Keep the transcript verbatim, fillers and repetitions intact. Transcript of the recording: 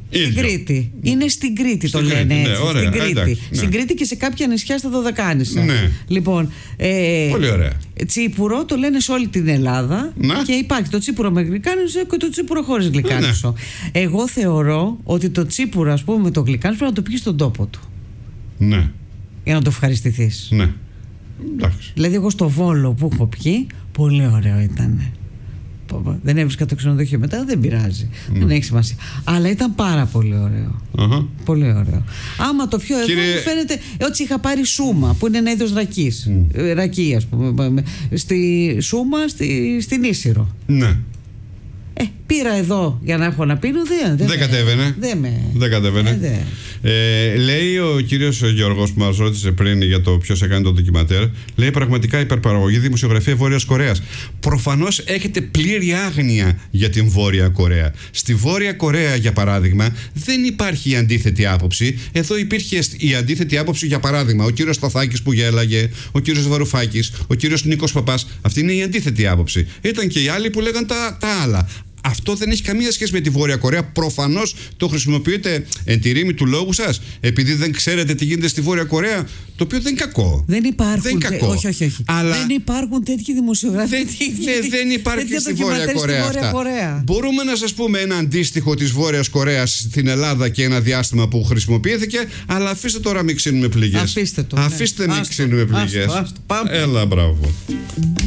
Στην Κρήτη. Είναι στην Κρήτη το στην λένε Κρήτη, έτσι. Ναι, ωραία, στην Κρήτη. εντάξει, ναι. Στην Κρήτη και σε κάποια νησιά στα Δωδεκάνησα. Ναι. Λοιπόν, ε, πολύ ωραία. Τσίπουρο το λένε σε όλη την Ελλάδα. Να. Και υπάρχει το τσίπουρο με γλυκάνισο και το τσίπουρο χωρίς γλυκάνισο. Ναι. Εγώ θεωρώ ότι το τσίπουρο, ας πούμε, με το γλυκάνισο πρέπει να το πιει στον τόπο του. Ναι. Για να το ευχαριστηθείς. Ναι. Εντάξει. Δηλαδή, εγώ στο Βόλο που έχω πιει, πολύ ωραίο ήταν. Δεν έβρισκα το ξενοδοχείο μετά, δεν πειράζει. Mm. Δεν έχει σημασία. Αλλά ήταν πάρα πολύ ωραίο. Uh-huh. Πολύ ωραίο. Άμα το πιο Κύριε... εδώ μου φαίνεται ότι είχα πάρει σούμα, που είναι ένα είδος ρακής. Mm. Ρακή, ας πούμε. Στη σούμα, στη, στην Ίσυρο. Ναι. Ε, πήρα εδώ για να έχω να πίνω. Δεν, δεν, δεν κατέβαινε. Δεν με. Δεν κατέβαινε. Ε, δε. Ε, λέει ο κύριος Γιώργος που μας ρώτησε πριν για το ποιος έκανε το ντοκιματέρ, λέει πραγματικά υπερπαραγωγή δημοσιογραφία Βόρειας Κορέας. Προφανώς έχετε πλήρη άγνοια για την Βόρεια Κορέα. Στη Βόρεια Κορέα, για παράδειγμα, δεν υπάρχει η αντίθετη άποψη. Εδώ υπήρχε η αντίθετη άποψη, για παράδειγμα, ο κύριος Σταθάκης που γέλαγε, ο κύριος Βαρουφάκης, ο κύριος Νίκος Παπάς. Αυτή είναι η αντίθετη άποψη. Ήταν και οι άλλοι που λέγαν τα, τα άλλα. Αυτό δεν έχει καμία σχέση με τη Βόρεια Κορέα. Προφανώς το χρησιμοποιείτε εν τη ρήμη του λόγου σας, επειδή δεν ξέρετε τι γίνεται στη Βόρεια Κορέα, το οποίο δεν είναι κακό. Δεν υπάρχουν. Δεν είναι κακό. Όχι, όχι, όχι. Αλλά δεν υπάρχουν τέτοιοι δημοσιογράφοι. Δεν, δεν, δεν υπάρχει στη Βόρεια Κορέα, Βόρεια αυτά. Κορέα. Μπορούμε να σας πούμε ένα αντίστοιχο της Βόρειας Κορέας στην Ελλάδα και ένα διάστημα που χρησιμοποιήθηκε, αλλά αφήστε τώρα μην ξύνουμε πληγές. Αφήστε το. Αφήστε ναι. μην Άστο, ξύνουμε πληγές. Άστο, άστο, πάμε. Έλα, μπράβο.